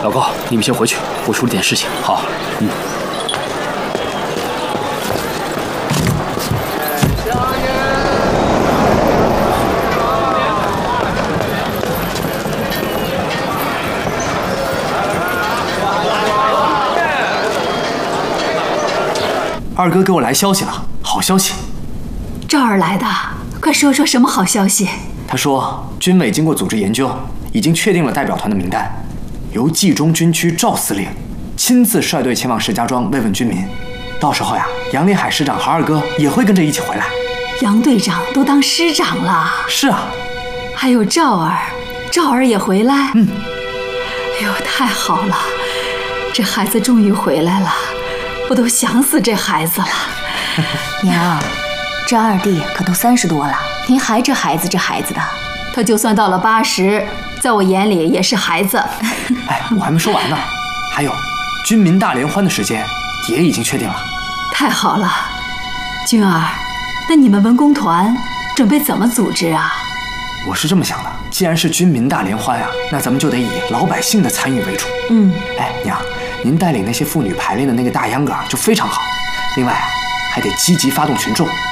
老高，你们先回去，我处理点事情。好， 二哥给我来消息了，好消息。 赵儿来的，快说说什么好消息？ 他说，军委经过组织研究，已经确定了代表团的名单，由冀中军区赵司令亲自率队前往石家庄慰问军民。到时候呀，杨连海师长和二哥也会跟着一起回来。 杨队长都当师长了。 是啊， 还有赵儿也回来。哎呦，太好了，这孩子终于回来了。我都想死这孩子了。 娘，这二弟可都30多了，您还这孩子的？ 他就算到了80，在我眼里也是孩子。 哎，我还没说完呢。还有，军民大联欢的时间也已经确定了。 太好了，君儿，那你们文工团准备怎么组织啊？ 我是这么想的，既然是军民大联欢啊，那咱们就得以老百姓的参与为主。哎，娘。您带领那些妇女排练的那个大秧歌就非常好，另外还得积极发动群众，